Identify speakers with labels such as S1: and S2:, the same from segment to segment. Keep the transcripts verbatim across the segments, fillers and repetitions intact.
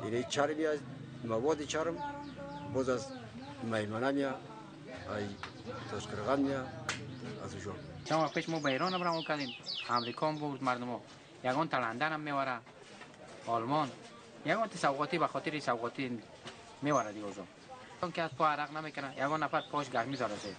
S1: یعنی چرمی از مواد چرم باز از میمنه میا ای تشکرغان میا از اونجا
S2: چند وقت پیش ما به ایران برام کردیم، امریکا هم بود مردم، یگان تا لندن هم میوره، آلمان، یگان تا سوغاتی به خاطر سوغاتی میوره دیگه اوزا. اون که از پا عرق نمیکنه، یگان نفر پاش گرمی زاره زه.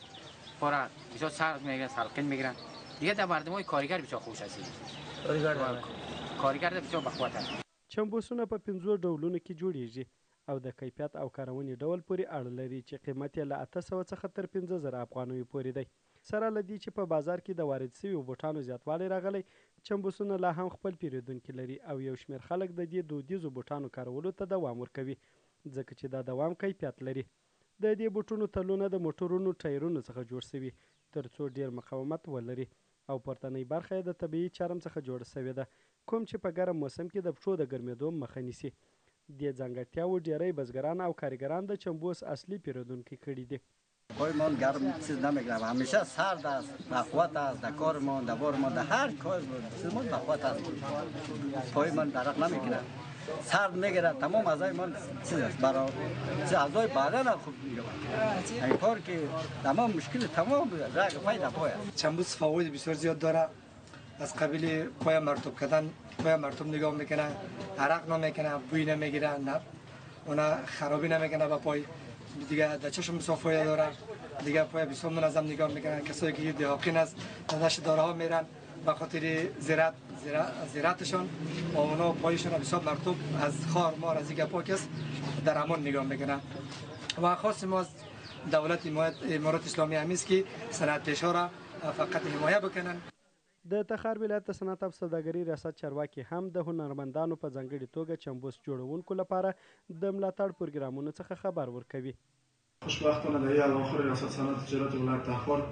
S2: پا بسیار سرد میگیرن، سرقین میگیرن. دیگه در مردمای کارگر بسیار خوش هستی. کارگر کارگر بسیار بخوات هست.
S3: چمبوسونه په پنځو ډولونو کې جوړیږي او د کیفیت او کارونې ډول پورې اړه لري چې قیمت یې له اته سوه څخه تر پنځه زره افغانیو پورې دی. سره له دې چې په بازار کې د وارد شویو بوټانو زیاتوالی راغلی، چمبوسونه لا هم خپل پیرودونکي لري او یو شمېر خلک د دې دودیزو بوټانو کارولو ته دوام ورکوي ځکه چې دا دوام کیفیت لري. د دې بوټونو تلونه د موټرونو ټایرونو څخه جوړ شوي تر څو ډیر مقاومت ولري او پورتنۍ برخه یې د طبیعي چرم څخه جوړه شوې ده، کوم چې په ګرم موسم کې د پښو د ګرمېدو مخه نیسي. دې ځانګړتیاوو ډیری بزګران او کارګران د چمبوس اصلي پیرودونکي کړي دي.
S4: پایمان گرم چیز نمیگیرم، همیشه سرد است، بخوات است، در کارمان، در بارمان، در هر کار چیزمان بخوات است. پایمان درق نمیگیره، سرد میگیره، تمام اعضای من چیز است، برای اعضای بدن خوب میگیره. این کار که تمام مشکل تمام رگ پای در پای است.
S5: چمبوس فواید بسیار زیاد داره، از قبیل پای مرطوب کردن، پای مرطوب نگاه میکنه، عرق نمیکنه، بوی نمیگیره، نه اونا خرابی نمیکنه با پای دیگه، در چشم صافی داره دیگه، پای بسیار منظم نگاه میکنن. کسایی که دیاقین است دشت داره ها میرن به خاطر زراعت زراعتشون و اونا پایشون بسیار مرطوب از خار مار از دیگه پاک است، در امان نگاه میکنن. و خاص ما از دولت امارات اسلامی هم است که صنعت‌ها را فقط حمایه بکنن.
S3: د تخار ولایت د صنعت او سوداګرۍ ریاست چارواکي هم د هنرمندانو په ځانګړي توګه چمبوس جوړونکو لپاره د ملاتړ پروګرامونو څخه خبر ورکوي.
S6: خوشبختانه در این اواخر ریاست صنعت تجارت ولایت تخار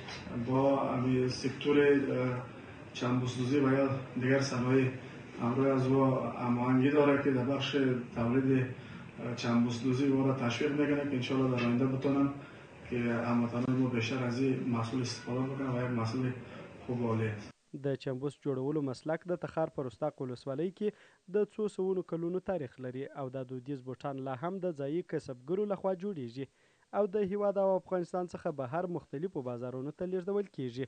S6: با امی سکتور چمبوسدوزی و یا دیگر صنایع همراه از او هماهنگی داره که در بخش تولید چمبوسدوزی او را تشویق میکنه که انشاءالله در آینده بتونن که هموطنان ما بیشتر از این محصول استفاده بکنن و یک محصول خوب و عالی است.
S3: د چمبوس جوړولو مسلک د تخار په رستاق ولسوالۍ کې د څو سوونو کلونو تاریخ لري او دا دودیز بوټان لا هم د ځایي کسبګرو لخوا جوړیږي او د هیواد او افغانستان څخه بهر مختلفو بازارونو ته لیږدول کیږي.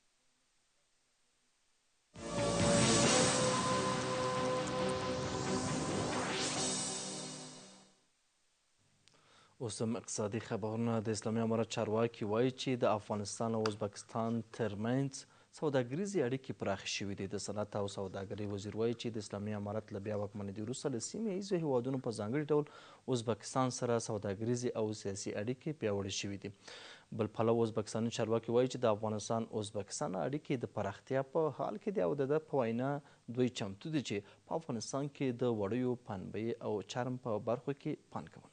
S7: اوس هم اقتصادي خبرونه. د اسلامي امارت چارواکي وایي چې د افغانستان او ازبکستان ترمنځ سوداګریزې اړیکې پراخې شوې دي. د صنعت او سوداګرۍ وزیر وایي چې د اسلامي امارت له بیا واکمنېدو وروسته له سیمه ییزو هیوادونو په ځانګړي ډول ازبکستان سره سوداګریزې او سیاسي اړیکې پیاوړې شوې دي. بل پلو ازبکستاني چارواکي وایي چې د افغانستان ازبکستان اړیکې د پراختیا په حال کې دي او د ده په وینا دوی چمتو دي چې په افغانستان کې د وړیو، پنبې او چرم په برخو کې پانګونه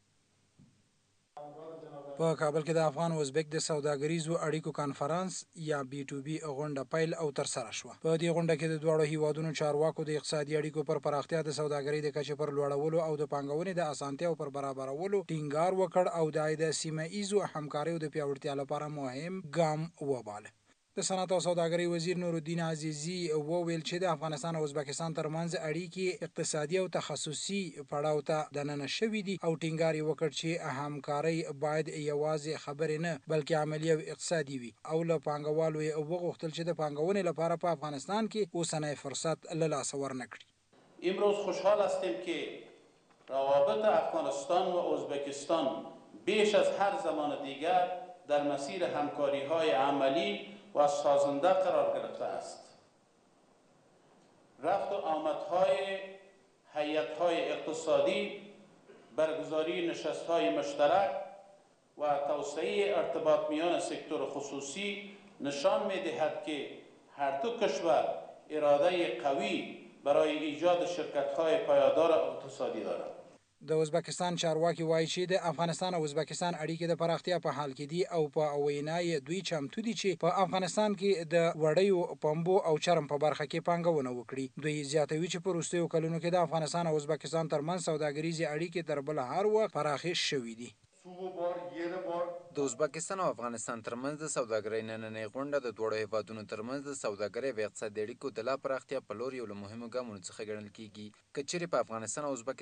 S8: په کابل کې د افغان او ازبک د سوداګریزو اړیکو کانفرنس یا بی ټو بی غونډه پیل او ترسره شوه. په دې غونډه کې د دواړو هیوادونو چارواکو د اقتصادي اړیکو پر پراختیا، د سوداګرۍ د کچې پر لوړولو او د پانګونې د اسانتیاو پر برابرولو ټینګار وکړ او د سیمه ایزو همکاریو د پیاوړتیا لپاره مهم ګام وباله. د صنعت او سوداګرۍ وزیر نورالدین عزیزي وویل چې د افغانستان او ازبکستان ترمنځ اړیکې اقتصادي او تخصصي پړاو ته دننه شوي دي او ټینګار یې وکړ چې همکارۍ باید یوازې خبرې نه بلکې عملي او اقتصادي وي او له پانګوالو یې وغوښتل چې د پانګونې لپاره په افغانستان کې اوسنی فرصت له لاسه ورنکړي.
S9: امروز خوشحال هستیم که روابط افغانستان و ازبکستان بیش از هر زمان دیگر در مسیر همکاری‌های عملی و سازنده قرار گرفته است. رفت و آمدهای هیئت‌های اقتصادی، برگزاری نشست‌های مشترک و توسعه ارتباط میان سکتور خصوصی نشان می‌دهد که هر دو کشور اراده قوی برای ایجاد شرکت‌های پایدار اقتصادی دارند.
S8: د ازبکستان چارواکي وایي چې د افغانستان او ازبکستان اړیکې د پراختیا په حال کې دي او په وینا یې دوی چمتو دي چې په افغانستان کې د وړیو، پنبو او چرم په برخه کې پانګونه وکړي. دوی زیاتوي چې په وروستیو کلونو کې د افغانستان او ازبکستان ترمنځ سوداګریزې اړیکې تر بل هر وخت پراخې شوي دي.
S10: د ازبکستان او افغانستان ترمنځ د سوداګرۍ نننۍ غونډه د دواړو هیوادونو ترمنځ د سوداګرۍ او اقتصادي اړیکو د لا پراختیا په لور یو له مهمو ګامونو څخه ګڼل کیږي. که چیرې په افغانستان او ازبکستان